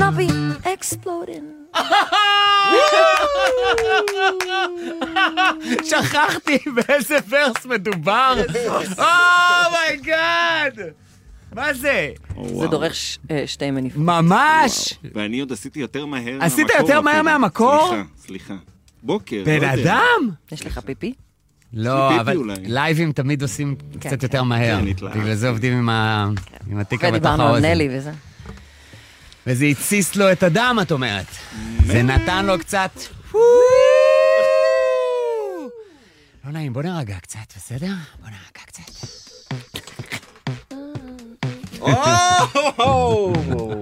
I'll be exploding. שכחתי באיזה ורס מדובר. אומייגאד! מה זה? זה דורש שתי מניפות. ממש! ואני עוד עשיתי יותר מהר מהמקור. עשית יותר מהר מהמקור? סליחה. בוקר. בן אדם? יש לך פיפי? לא, אבל לייבים תמיד עושים קצת יותר מהר. בגלל זה עובדים עם התיקה בתוך האוזן. ודיברנו על נלי וזה. וזה הציס לו את הדם, את אומרת. זה נתן לו קצת... לא נעים, בוא נרגע קצת, בסדר? בוא נרגע קצת.